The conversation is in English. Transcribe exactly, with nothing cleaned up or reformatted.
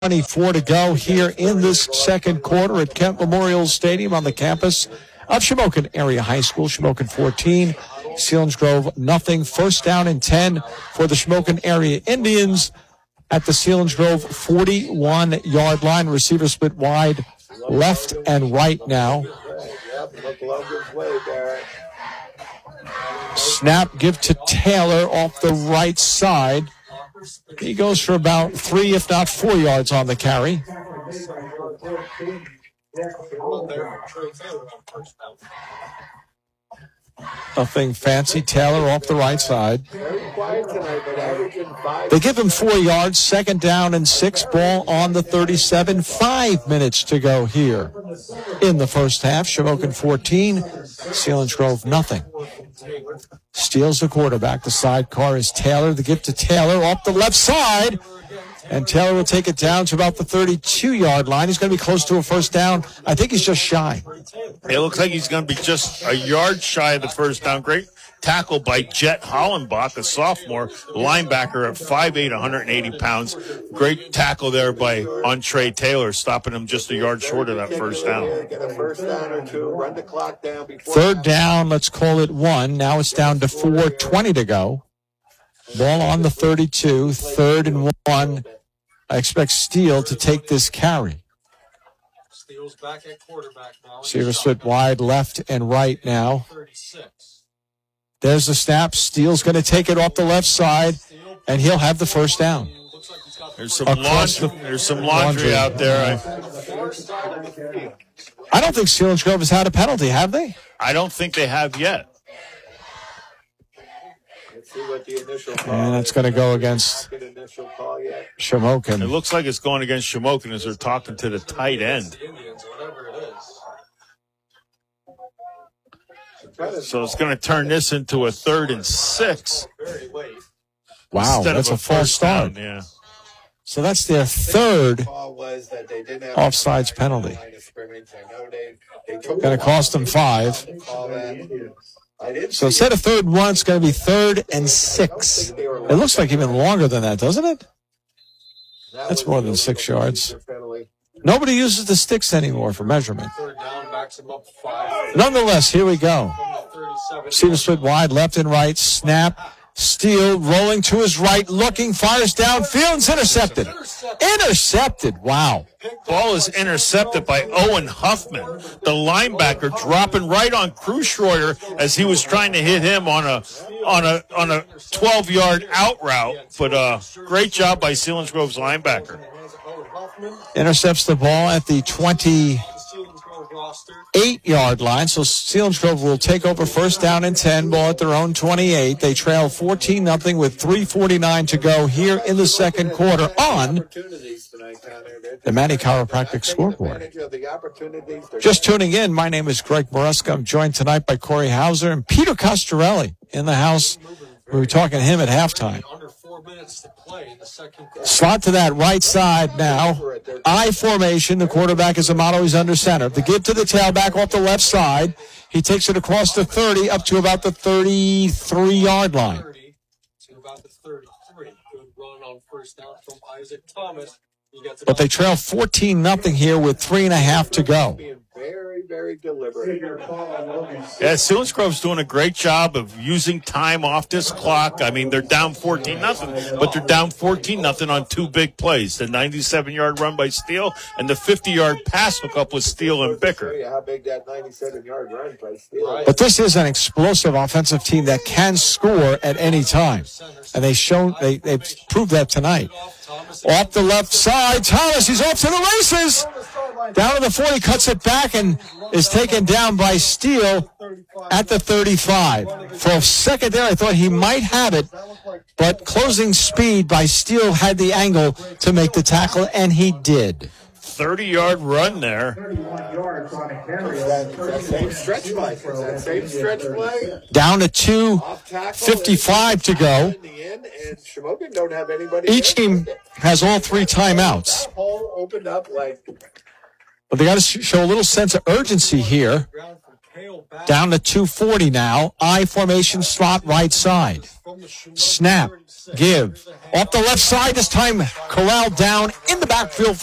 twenty-four to go here in this second quarter at Kent Memorial Stadium on the campus of Shamokin Area High School. Shamokin fourteen, Selinsgrove nothing. First down and ten for the Shamokin Area Indians at the Selinsgrove forty-one-yard line. Receiver split wide left and right now. Snap, give to Taylor off the right side. He goes for about three, if not four yards on the carry. Nothing fancy. Taylor off the right side. They give him four yards. Second down and six. Ball on the thirty-seven. Five minutes to go here in the first half. Shamokin fourteen, Selinsgrove nothing. Steals the quarterback. The sidecar is Taylor. The give to Taylor off the left side. And Taylor will take it down to about the thirty-two-yard line. He's going to be close to a first down. I think he's just shy. It looks like he's going to be just a yard shy of the first down. Great tackle by Jet Hollenbach, a sophomore linebacker at five eight, one hundred eighty pounds. Great tackle there by Entre Taylor, stopping him just a yard short of that first down. Third down, let's call it one. Now it's down to four twenty to go. Ball on the thirty-two, third and one. I expect Steele to take this carry. Steele's back at quarterback now. Receiver split wide left and right now. There's the snap. Steele's going to take it off the left side, and he'll have the first down. There's some laundry, there's some laundry out there. I, I don't think Selinsgrove has had a penalty, have they? I don't think they have yet. And it's going to go against Shamokin. It looks like it's going against Shamokin as they're talking to the tight end. So it's going to turn this into a third and six. Wow, that's a, a false start. Down, yeah. So that's their third offsides penalty. Going to cost them five. So instead of third and one, it's going to be third and six. It looks like even longer than that, doesn't it? That's more than six yards. Nobody uses the sticks anymore for measurement. Nonetheless, here we go. Receiver split wide, left and right, snap. Steele rolling to his right, looking, fires downfield, it's intercepted. Intercepted, wow. Ball is intercepted by Owen Huffman, the linebacker, dropping right on Kreuschroeder as he was trying to hit him on a on a on a twelve-yard out route. But uh, great job by Selinsgrove's linebacker. Intercepts the ball at the twenty-eight-yard line, so Selinsgrove will take over first down and ten, ball at their own twenty-eight. They trail fourteen nothing with three forty-nine to go here in the second quarter on the Manny Chiropractic scoreboard. Just tuning in, my name is Greg Maresca. I'm joined tonight by Corey Hauser and Peter Costarelli in the house. We were talking to him at halftime. Slot to that right side now. I formation. The quarterback is Amato. He's under center. The give to the tailback off the left side. He takes it across the thirty up to about the thirty-three-yard line. But they trail fourteen nothing here with three and a half to go. Very, very deliberate. Yeah, Selinsgrove's doing a great job of using time off this clock. I mean, they're down fourteen nothing, but they're down fourteen nothing on two big plays. The ninety-seven-yard run by Steele and the fifty-yard pass hookup with Steele and Bicker. How big that ninety-seven-yard run by Steele. But this is an explosive offensive team that can score at any time. And they shown they they've proved that tonight. Off the left side, Thomas, he's off to the races. Down to the forty, cuts it back and is taken down by Steele at the thirty-five. For a second there, I thought he might have it, but closing speed by Steele had the angle to make the tackle, and he did. thirty-yard run there. Same stretch play. Same stretch play. Down to two fifty-five to go. Each team has all three timeouts. Opened up like. But they got to show a little sense of urgency here Down to two forty now. I formation slot right side. Snap. Give. Off the left side. This time corralled down in the backfield.